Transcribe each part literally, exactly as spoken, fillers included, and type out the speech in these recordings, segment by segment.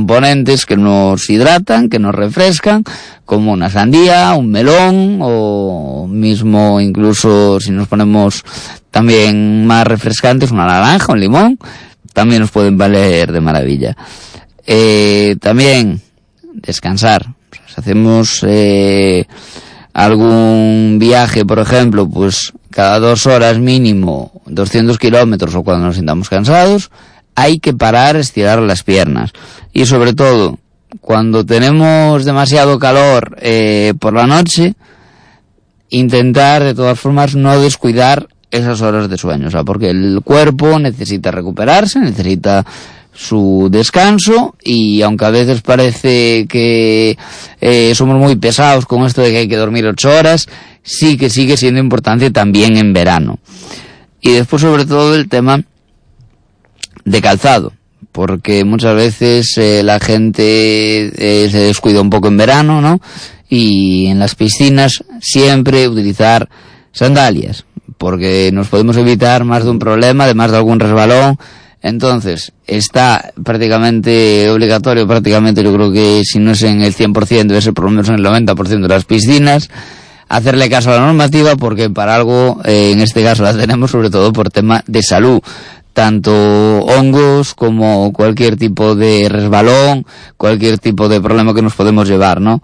componentes que nos hidratan, que nos refrescan, como una sandía, un melón, o mismo incluso si nos ponemos también más refrescantes, una naranja, un limón, también nos pueden valer de maravilla. Eh, también descansar. Si hacemos eh, algún viaje, por ejemplo, pues cada dos horas mínimo, doscientos kilómetros, o cuando nos sintamos cansados, hay que parar, estirar las piernas. Y sobre todo, cuando tenemos demasiado calor eh, por la noche, intentar de todas formas no descuidar esas horas de sueño, o sea, porque el cuerpo necesita recuperarse, necesita su descanso, y aunque a veces parece que eh, somos muy pesados con esto de que hay que dormir ocho horas, sí que sigue siendo importante también en verano. Y después, sobre todo, el tema de calzado, porque muchas veces eh, la gente eh, se descuida un poco en verano, ¿no? Y en las piscinas siempre utilizar sandalias, porque nos podemos evitar más de un problema, además de algún resbalón. Entonces, está prácticamente obligatorio, prácticamente yo creo que si no es en el cien por ciento, debe ser por lo menos en el noventa por ciento de las piscinas, hacerle caso a la normativa, porque para algo, eh, en este caso la tenemos, sobre todo por tema de salud. Tanto hongos como cualquier tipo de resbalón, cualquier tipo de problema que nos podemos llevar, ¿no?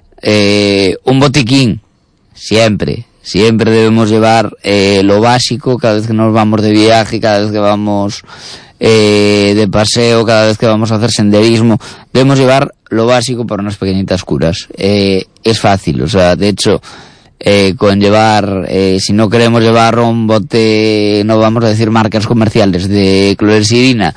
Eh, un botiquín, siempre. Siempre debemos llevar eh, lo básico cada vez que nos vamos de viaje, cada vez que vamos eh, de paseo, cada vez que vamos a hacer senderismo. Debemos llevar lo básico para unas pequeñitas curas. Eh, es fácil, o sea, de hecho, eh, con llevar, eh, si no queremos llevar un bote, no vamos a decir marcas comerciales, de clorexidina,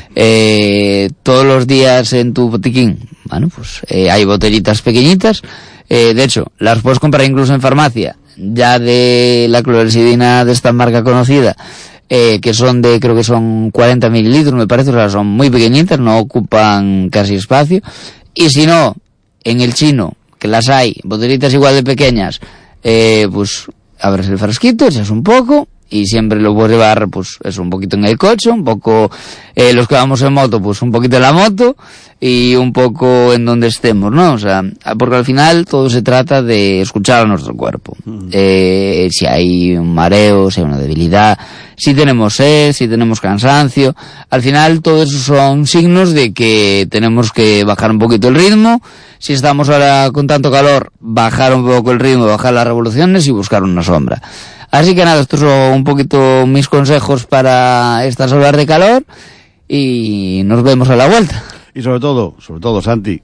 eh, todos los días en tu botiquín, bueno, pues eh, hay botellitas pequeñitas, eh, de hecho, las puedes comprar incluso en farmacia, ya de la clorexidina de esta marca conocida, eh, que son de, creo que son cuarenta mililitros, me parece, o sea, son muy pequeñitas, no ocupan casi espacio. Y si no, en el chino, que las hay, botellitas igual de pequeñas, eh, pues abres el frasquito, echas un poco, y siempre lo puedes llevar, pues, eso, un poquito en el coche, un poco, eh, los que vamos en moto, pues un poquito en la moto, y un poco en donde estemos, ¿no? O sea, porque al final todo se trata de escuchar a nuestro cuerpo. Mm. Eh, si hay un mareo, si hay una debilidad, si tenemos sed, si tenemos cansancio, al final todo eso son signos de que tenemos que bajar un poquito el ritmo. Si estamos ahora con tanto calor, bajar un poco el ritmo, bajar las revoluciones y buscar una sombra. Así que nada, estos son un poquito mis consejos para estas horas de calor, y nos vemos a la vuelta. Y sobre todo, sobre todo, Santi,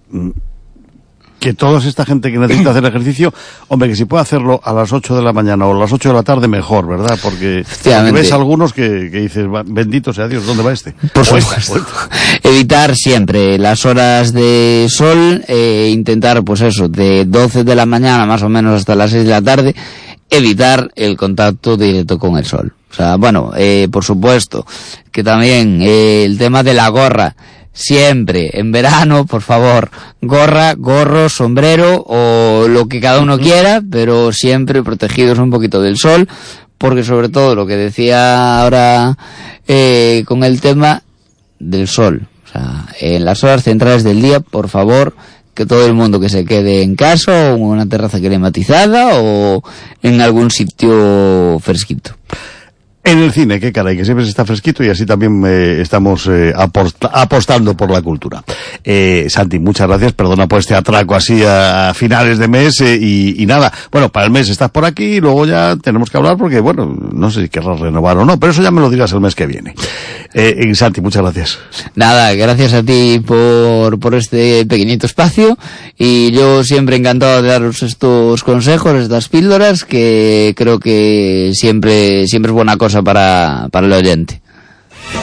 que toda esta gente que necesita hacer ejercicio, hombre, que si puede hacerlo a las ocho de la mañana o a las ocho de la tarde, mejor, ¿verdad? Porque ves algunos que, que dices, bendito sea Dios, ¿dónde va este? Por supuesto. Evitar siempre las horas de sol, eh, intentar, pues eso, de doce de la mañana más o menos hasta las seis de la tarde, evitar el contacto directo con el sol. O sea, bueno, eh, por supuesto, que también eh, el tema de la gorra, siempre, en verano, por favor, gorra, gorro, sombrero, o lo que cada uno quiera, pero siempre protegidos un poquito del sol, porque sobre todo lo que decía ahora eh, con el tema del sol, o sea, en las horas centrales del día, por favor, que todo el mundo que se quede en casa, o en una terraza climatizada, o en algún sitio fresquito. En el cine, qué caray, que siempre se está fresquito, y así también eh, estamos eh, aposta- apostando por la cultura. Eh, Santi, muchas gracias, perdona por este atraco así a, a finales de mes, eh, y, y nada, bueno, para el mes estás por aquí, y luego ya tenemos que hablar porque, bueno, no sé si querrás renovar o no, pero eso ya me lo dirás el mes que viene. Eh, Santi, muchas gracias. Nada, gracias a ti por, por este pequeñito espacio, y yo siempre encantado de daros estos consejos, estas píldoras, que creo que siempre, siempre es buena cosa para, para el oyente.